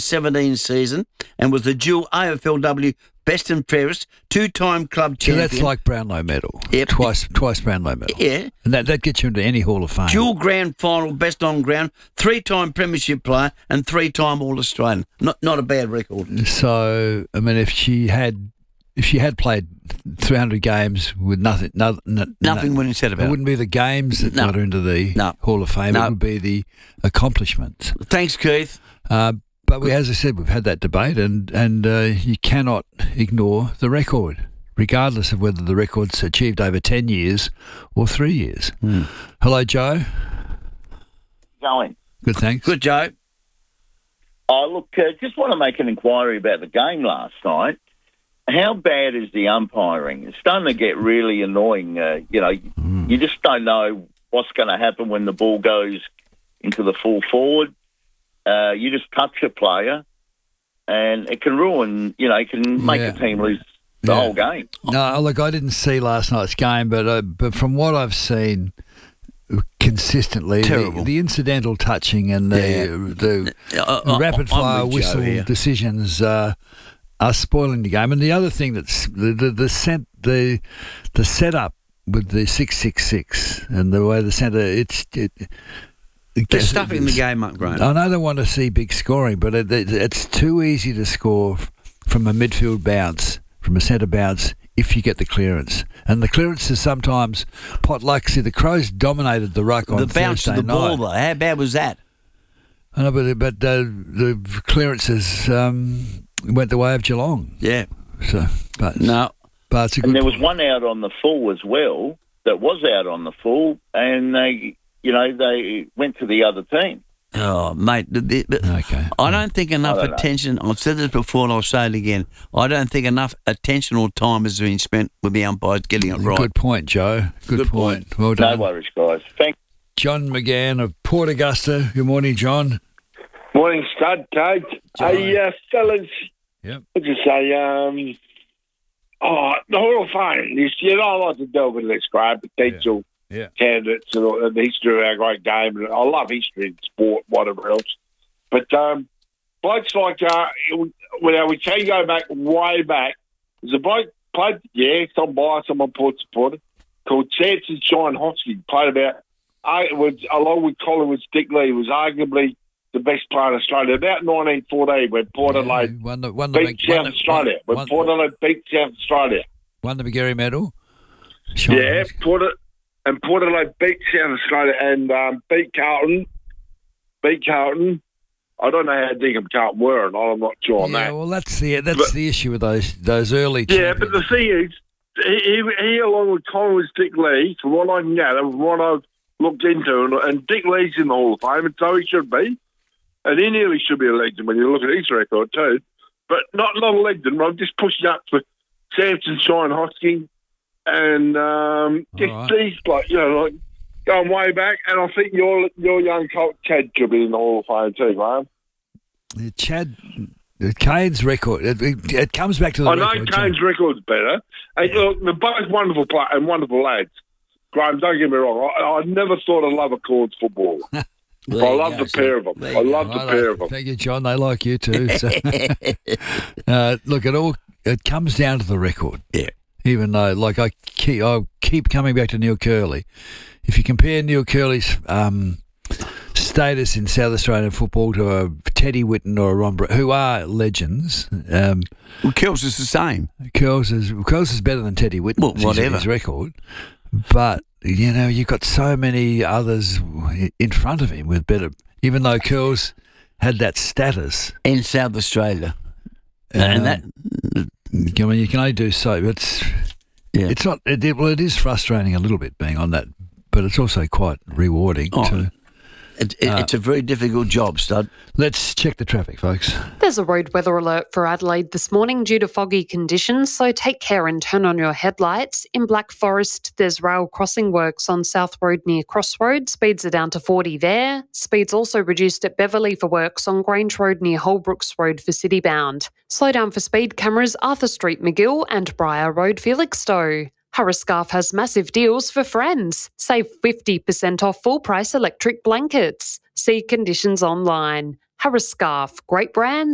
2017 season and was the dual AFLW Best and Fairest, 2-time club champion. So that's like Brownlow medal. Yep. Twice Brownlow medal. Yeah. And that gets you into any Hall of Fame. Dual grand final, best on ground, 3-time premiership player and 3-time All-Australian. Not a bad record. So, I mean, if she had played 300 games with nothing Wouldn't have said about it wouldn't be the games that got her into the Hall of Fame. It would be the accomplishments. Thanks, Keith. But as I said, we've had that debate, and you cannot ignore the record, regardless of whether the record's achieved over 10 years or 3 years. Hello, Joe. Going. Good, thanks. Good, Joe. Look, just want to make an inquiry about the game last night. How bad is the umpiring? It's starting to get really annoying. You just don't know what's going to happen when the ball goes into the full forward. You just touch a player, and it can ruin. It can make a team lose the whole game. No, look, I didn't see last night's game, but from what I've seen consistently, the incidental touching and the rapid fire whistle decisions are spoiling the game. And the other thing that's the setup with the 666 and the way the centre they're stuffing the game up, Graham. I know they want to see big scoring, but it's too easy to score from a midfield bounce, from a centre bounce, if you get the clearance. And the clearance is sometimes potluck. See, the Crows dominated the ruck on Thursday night. The bounce of the ball, though, how bad was that? I know, but the clearances went the way of Geelong. Yeah. So, but it's a good. And there was one out on the full as well that was out on the full, and they went to the other team. Oh, mate. Okay. I don't think enough attention. I've said this before and I'll say it again. I don't think enough attention or time has been spent with the umpires getting it right. Good point, Joe. Good point. Well done. No worries, guys. Thanks. John McGann of Port Augusta. Good morning, John. Morning, Stud, Kate. Hey, fellas. Yep. What you say? The Hall of Fame. I like to delve into this, Graham, potential candidates and the history of our great game. And I love history and sport, whatever else. But blokes like, we can go back way back. There's a bloke played, some bias, I'm a Port supporter, called Samson Shine Hosking. Played about, along with Collingwood's Dick Lee, was arguably the best player in Australia. About 1914 when Port Adelaide beat South Australia. Port Adelaide beat South Australia. Won the McGarry medal. Port Adelaide beat South Australia and beat Carlton. I don't know how deep Carlton were, and I'm not sure on that. Yeah, well, that's the issue with those early champions. Yeah, but the thing is, he along with Collingwood's Dick Lee, from what I can gather, from what I've looked into, and Dick Lee's in the Hall of Fame, and so he should be. And he nearly should be a legend when you look at his record too. But not a legend. I'm just pushing up for Samson Shine Hosking and these like going way back. And I think your young colt Chad should be in the Hall of Fame too, man. Kane's record. It comes back to the record. I know Kane's record's better. And look, they're both wonderful players and wonderful lads. Graham, don't get me wrong. I never thought I'd love a Cords football. I love the pair of them. Thank you, John. They like you too. So. Look, it comes down to the record. Yeah. Even though, like, I keep coming back to Neil Curley. If you compare Neil Curley's status in South Australian football to a Teddy Whitten or a Ron Brett, who are legends. Curls is the same. Curls is better than Teddy Whitten. Well, whatever. His record. But, you've got so many others in front of him with better, even though Curls had that status. In South Australia. And that... I mean, you can only do so. It's not... it is frustrating a little bit being on that, but it's also quite rewarding too. It's a very difficult job, Stud. Let's check the traffic, folks. There's a road weather alert for Adelaide this morning due to foggy conditions, so take care and turn on your headlights. In Black Forest, there's rail crossing works on South Road near Crossroads. Speeds are down to 40 there. Speeds also reduced at Beverley for works on Grange Road near Holbrooks Road for Citybound. Slow down for speed cameras, Arthur Street, McGill and Briar Road, Felixstowe. Harriscarf has massive deals for friends. Save 50% off full-price electric blankets. See conditions online. Harriscarf, great brand,